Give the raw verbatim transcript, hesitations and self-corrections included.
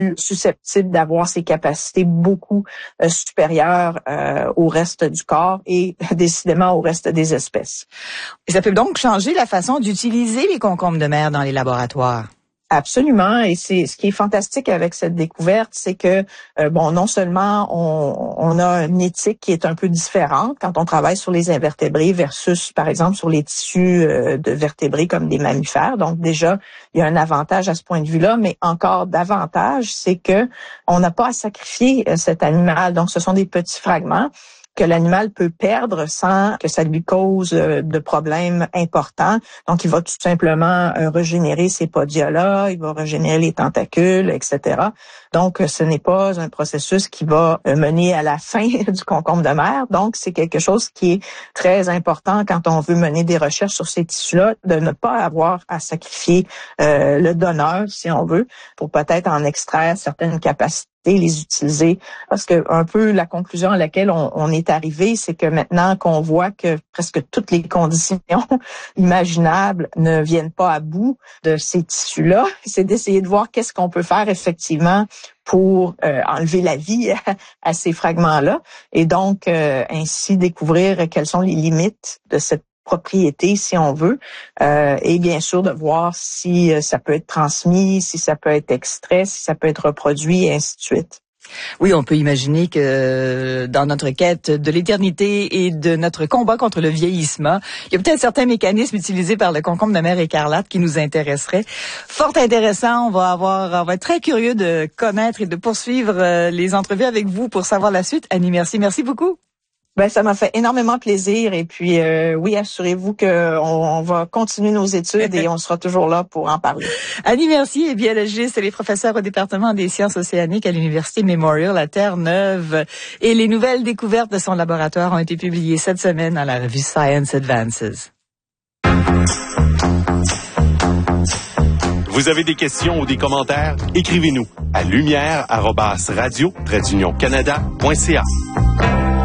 susceptible d'avoir ces capacités beaucoup euh, supérieures euh, au reste du corps et décidément au reste des espèces. Et ça peut donc changer la façon d'utiliser les concombres de mer dans les laboratoires. Absolument, et c'est ce qui est fantastique avec cette découverte, c'est que euh, bon, non seulement on, on a une éthique qui est un peu différente quand on travaille sur les invertébrés versus, par exemple, sur les tissus euh, de vertébrés comme des mammifères. Donc déjà, il y a un avantage à ce point de vue-là, mais encore davantage, c'est que on n'a pas à sacrifier euh, cet animal. Donc, ce sont des petits fragments que l'animal peut perdre sans que ça lui cause de problèmes importants. Donc, il va tout simplement régénérer ces podia-là, il va régénérer les tentacules, et cetera. Donc, ce n'est pas un processus qui va mener à la fin du concombre de mer. Donc, c'est quelque chose qui est très important quand on veut mener des recherches sur ces tissus-là, de ne pas avoir à sacrifier euh, le donneur, si on veut, pour peut-être en extraire certaines capacités, les utiliser, parce que un peu la conclusion à laquelle on, on est arrivé, c'est que maintenant qu'on voit que presque toutes les conditions imaginables ne viennent pas à bout de ces tissus-là, c'est d'essayer de voir qu'est-ce qu'on peut faire effectivement pour euh, enlever la vie à, à ces fragments-là, et donc euh, ainsi découvrir quelles sont les limites de cette propriété, si on veut, euh, et bien sûr de voir si euh, ça peut être transmis, si ça peut être extrait, si ça peut être reproduit, et ainsi de suite. Oui, on peut imaginer que dans notre quête de l'éternité et de notre combat contre le vieillissement, il y a peut-être certains mécanismes utilisés par le concombre de mer écarlate qui nous intéresseraient. Fort intéressant, on va avoir, on va être très curieux de connaître et de poursuivre les entrevues avec vous pour savoir la suite. Annie, merci, merci beaucoup. Ben, ça m'a fait énormément plaisir et puis euh, oui, assurez-vous qu'on on va continuer nos études et on sera toujours là pour en parler. Annie Mercier est biologiste, elle est professeure au département des sciences océaniques à l'Université Memorial à Terre-Neuve et les nouvelles découvertes de son laboratoire ont été publiées cette semaine dans la revue Science Advances. Vous avez des questions ou des commentaires? Écrivez-nous à lumière arobase radio tiret d'union canada point c a.